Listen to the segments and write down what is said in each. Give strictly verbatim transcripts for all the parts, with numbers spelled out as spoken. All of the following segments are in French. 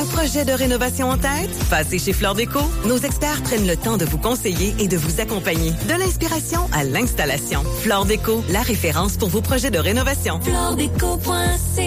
Un projet de rénovation en tête? Passez chez Flore Déco. Nos experts prennent le temps de vous conseiller et de vous accompagner. De l'inspiration à l'installation. Flore Déco, la référence pour vos projets de rénovation. flore déco point c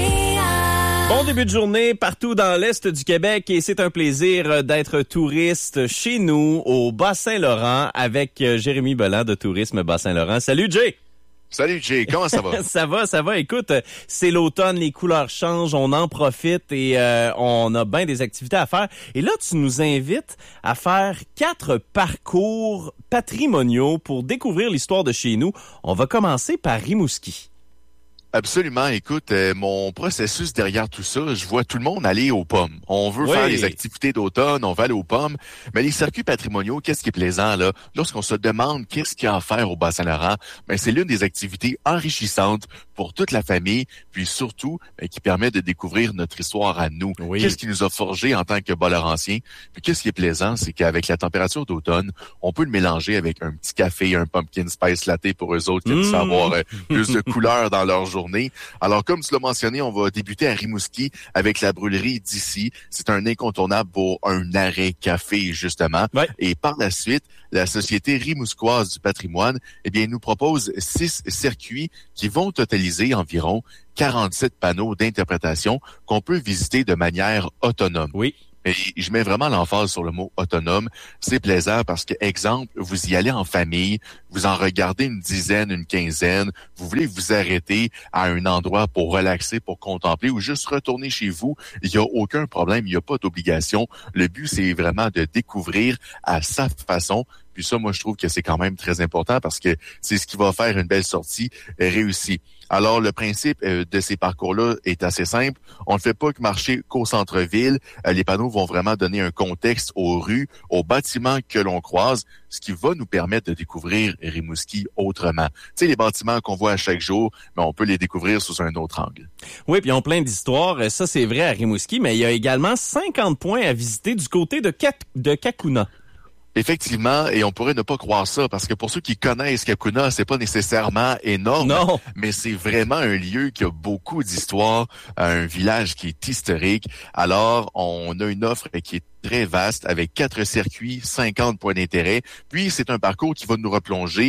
a. Bon début de journée partout dans l'Est du Québec et c'est un plaisir d'être touriste chez nous au Bas-Saint-Laurent avec Jérémy Belland de Tourisme Bas-Saint-Laurent. Salut Jay! Salut Jay, comment ça va? Ça va, ça va. Écoute, c'est l'automne, les couleurs changent, on en profite et euh, on a bien des activités à faire. Et là, tu nous invites à faire quatre parcours patrimoniaux pour découvrir l'histoire de chez nous. On va commencer par Rimouski. Absolument. Écoute, euh, mon processus derrière tout ça, je vois tout le monde aller aux pommes. On veut oui. faire les activités d'automne, on va aller aux pommes. Mais les circuits patrimoniaux, qu'est-ce qui est plaisant, là? Lorsqu'on se demande qu'est-ce qu'il y a à faire au Bas-Saint-Laurent, ben, c'est l'une des activités enrichissantes pour toute la famille, puis surtout, ben, qui permet de découvrir notre histoire à nous. Oui. Qu'est-ce qui nous a forgé en tant que Bas-Laurentiens? Puis qu'est-ce qui est plaisant, c'est qu'avec la température d'automne, on peut le mélanger avec un petit café, un pumpkin spice latte pour eux autres qui aiment mmh. savoir euh, plus de couleurs dans leur journée. Alors, comme tu l'as mentionné, on va débuter à Rimouski avec la brûlerie d'ici. C'est un incontournable pour un arrêt café, justement. Ouais. Et par la suite, la Société rimouskoise du patrimoine, eh bien, nous propose six circuits qui vont totaliser environ quarante-sept panneaux d'interprétation qu'on peut visiter de manière autonome. Oui. Et je mets vraiment l'emphase sur le mot autonome. C'est plaisant parce que, exemple, vous y allez en famille, vous en regardez une dizaine, une quinzaine, vous voulez vous arrêter à un endroit pour relaxer, pour contempler ou juste retourner chez vous. Il n'y a aucun problème, il n'y a pas d'obligation. Le but, c'est vraiment de découvrir à sa façon. Puis ça, moi, je trouve que c'est quand même très important parce que c'est ce qui va faire une belle sortie réussie. Alors, le principe euh, de ces parcours-là est assez simple. On ne fait pas que marcher qu'au centre-ville. Euh, les panneaux vont vraiment donner un contexte aux rues, aux bâtiments que l'on croise, ce qui va nous permettre de découvrir Rimouski autrement. Tu sais, les bâtiments qu'on voit à chaque jour, mais on peut les découvrir sous un autre angle. Oui, puis ils ont plein d'histoires. Ça, c'est vrai à Rimouski, mais il y a également cinquante points à visiter du côté de, Cat- de Cacouna. Effectivement, et on pourrait ne pas croire ça, parce que pour ceux qui connaissent Cacouna, c'est pas nécessairement énorme, non. mais c'est vraiment un lieu qui a beaucoup d'histoire, un village qui est historique. Alors, on a une offre qui est très vaste avec quatre circuits, cinquante points d'intérêt. Puis, c'est un parcours qui va nous replonger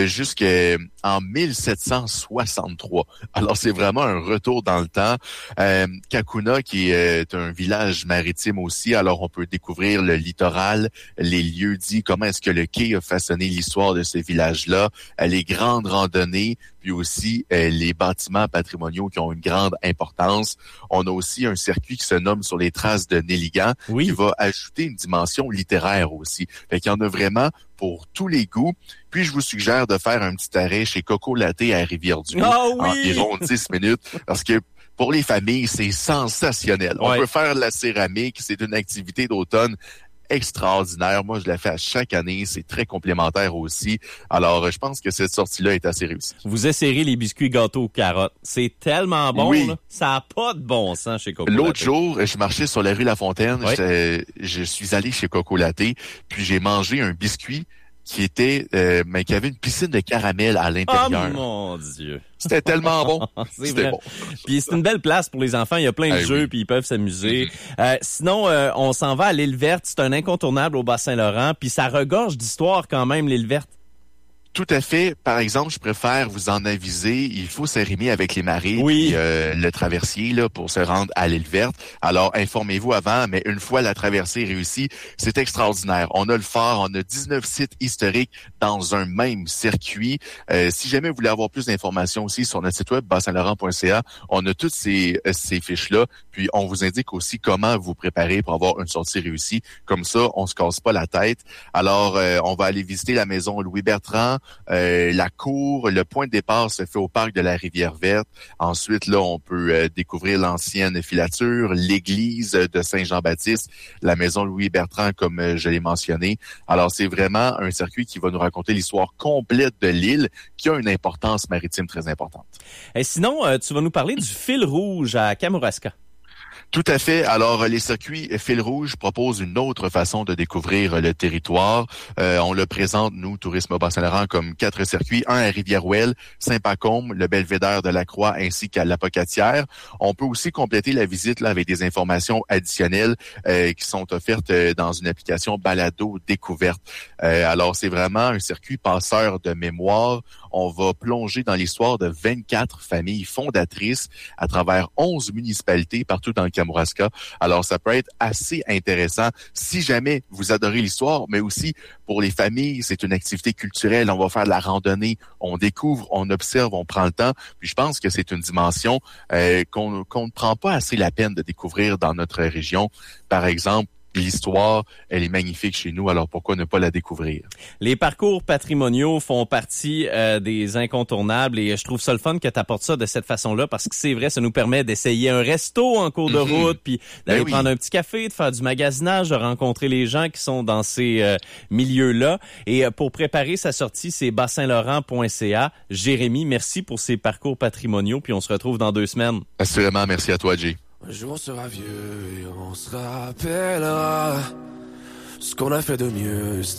jusqu'en mille sept cent soixante-trois. Alors, c'est vraiment un retour dans le temps. Euh, Cacouna, qui est un village maritime aussi, alors on peut découvrir le littoral, les lieux dits, comment est-ce que le quai a façonné l'histoire de ce village-là, les grandes randonnées, puis aussi euh, les bâtiments patrimoniaux qui ont une grande importance. On a aussi un circuit qui se nomme Sur les traces de Néligan, oui. qui va ajouter une dimension littéraire aussi. Fait qu'il y en a vraiment pour tous les goûts. Puis, je vous suggère de faire un petit arrêt chez Coco Latte à Rivière-du-Loup, oh, oui. environ dix minutes, parce que pour les familles, c'est sensationnel. Ouais. On peut faire de la céramique, c'est une activité d'automne extraordinaire. Moi, je la fais à chaque année. C'est très complémentaire aussi. Alors, je pense que cette sortie-là est assez réussie. Vous essayerez les biscuits gâteaux aux carottes. C'est tellement bon. Oui. Là. Ça n'a pas de bon sens chez Coco L'autre Latte. jour, je marchais sur la rue La Fontaine. Oui. Je suis allé chez Coco Latte, puis j'ai mangé un biscuit qui était, euh, mais qui avait une piscine de caramel à l'intérieur. Oh mon Dieu! C'était tellement bon. c'est C'était vrai. bon. Puis c'est une belle place pour les enfants. Il y a plein de ah, jeux, oui. puis ils peuvent s'amuser. Mm-hmm. Euh, sinon, euh, on s'en va à l'île Verte. C'est un incontournable au Bas-Saint-Laurent. Puis ça regorge d'histoire quand même, l'île Verte. Tout à fait. Par exemple, je préfère vous en aviser, il faut s'arrimer avec les marées oui. puis euh, le traversier là pour se rendre à l'île Verte. Alors, informez-vous avant, mais une fois la traversée réussie, c'est extraordinaire. On a le phare, on a dix-neuf sites historiques dans un même circuit. Euh, si jamais vous voulez avoir plus d'informations aussi sur notre site web bas saint laurent point c a, on a toutes ces, ces fiches-là, puis on vous indique aussi comment vous préparer pour avoir une sortie réussie. Comme ça, on se casse pas la tête. Alors, euh, on va aller visiter la maison Louis-Bertrand, Euh, la cour, le point de départ se fait au parc de la Rivière-Verte. Ensuite, là, on peut euh, découvrir l'ancienne filature, l'église de Saint-Jean-Baptiste, la maison Louis-Bertrand, comme euh, je l'ai mentionné. Alors, c'est vraiment un circuit qui va nous raconter l'histoire complète de l'île, qui a une importance maritime très importante. Et sinon, euh, tu vas nous parler du fil rouge à Kamouraska. Tout à fait. Alors, les circuits Fil Rouge proposent une autre façon de découvrir le territoire. Euh, on le présente, nous, Tourisme Bas-Saint-Laurent, comme quatre circuits. Un à Rivière-Ouelle, Saint-Pacôme, le Belvédère de la Croix ainsi qu'à l'Apocatière. On peut aussi compléter la visite là avec des informations additionnelles euh, qui sont offertes euh, dans une application Balado Découverte. Euh, alors, c'est vraiment un circuit passeur de mémoire. On va plonger dans l'histoire de vingt-quatre familles fondatrices à travers onze municipalités partout dans le Kamouraska. Alors, ça peut être assez intéressant si jamais vous adorez l'histoire, mais aussi pour les familles, c'est une activité culturelle. On va faire de la randonnée, on découvre, on observe, on prend le temps. Puis je pense que c'est une dimension euh, qu'on, qu'on ne prend pas assez la peine de découvrir dans notre région. Par exemple, l'histoire, elle est magnifique chez nous, alors pourquoi ne pas la découvrir? Les parcours patrimoniaux font partie euh, des incontournables et je trouve ça le fun que tu apportes ça de cette façon-là parce que c'est vrai, ça nous permet d'essayer un resto en cours de mm-hmm. route, puis d'aller ben oui. prendre un petit café, de faire du magasinage, de rencontrer les gens qui sont dans ces euh, milieux-là. Et euh, pour préparer sa sortie, c'est bas saint laurent point c a. Jérémy, merci pour ces parcours patrimoniaux, puis on se retrouve dans deux semaines. Assurément, merci à toi, Jay. Un jour on sera vieux et on se rappellera ce qu'on a fait de mieux.